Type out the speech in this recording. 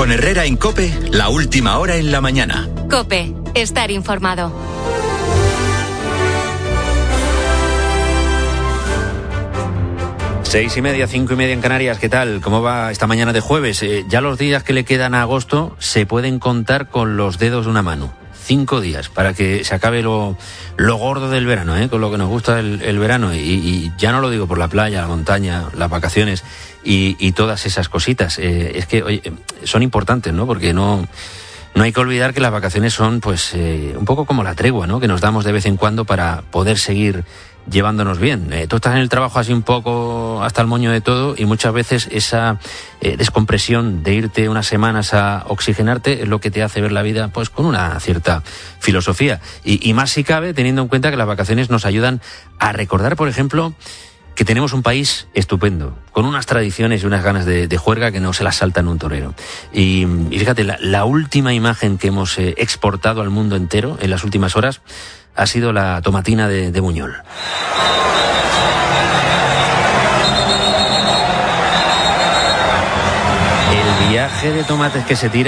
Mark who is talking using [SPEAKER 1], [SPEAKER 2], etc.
[SPEAKER 1] Con Herrera en COPE, la última hora en la mañana.
[SPEAKER 2] COPE, estar informado.
[SPEAKER 3] Seis y media, 5:30 en Canarias. ¿Qué tal? ¿Cómo va esta mañana de jueves? Ya los días que le quedan a agosto se pueden contar con los dedos de una mano. 5 días para que se acabe lo gordo del verano, con lo que nos gusta el verano. Y ya no lo digo por la playa, la montaña, las vacaciones y todas esas cositas. Es que oye, son importantes, ¿no? Porque no hay que olvidar que las vacaciones son pues un poco como la tregua, ¿no? Que nos damos de vez en cuando para poder seguir llevándonos bien. Tú estás en el trabajo así un poco hasta el moño de todo y muchas veces esa descompresión de irte unas semanas a oxigenarte es lo que te hace ver la vida pues con una cierta filosofía. Y más si cabe teniendo en cuenta que las vacaciones nos ayudan a recordar, por ejemplo, que tenemos un país estupendo, con unas tradiciones y unas ganas de juerga que no se las saltan un torero. Y fíjate, la última imagen que hemos exportado al mundo entero en las últimas horas ha sido la tomatina de Buñol. El viaje de tomates que se tira